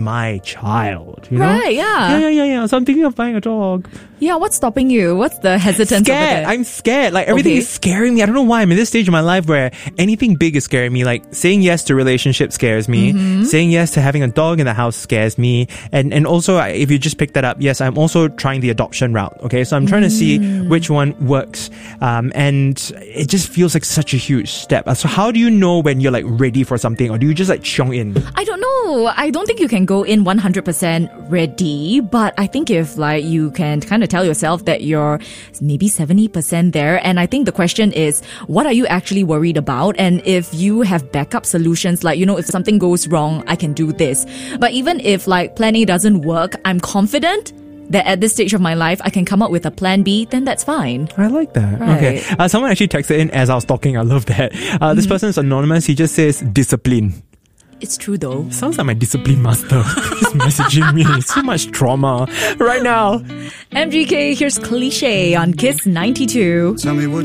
my child, you know? Right, yeah. Yeah. So I'm thinking of buying a dog. Yeah, what's stopping you? What's the hesitance over there? I'm scared. Like, everything is scaring me. I don't know why. I'm in this stage of my life where anything big is scaring me. Like, saying yes to a relationship scares me. Saying yes to having a dog in the house scares me. And also, if you just pick that up, yes, I'm also trying the adoption route. Okay, so I'm trying to see which one works. And it just feels like such a huge step. So how do you know when you're like ready for something, or do you just like chiong in? I don't know. I don't think you can go in 100% ready, but I think if like you can kind of tell yourself that you're maybe 70% there, and I think the question is, what are you actually worried about? And if you have backup solutions, like, you know, if something goes wrong, I can do this. But even if like plan A doesn't work, I'm confident that at this stage of my life, I can come up with a plan B, then that's fine. I like that. Right. Okay. Someone actually texted in as I was talking. I love that. This person is anonymous. He just says discipline. It's true though. Sounds like my discipline master. He's messaging me. So much trauma right now. MGK, here's Cliche on Kiss 92. Tell me what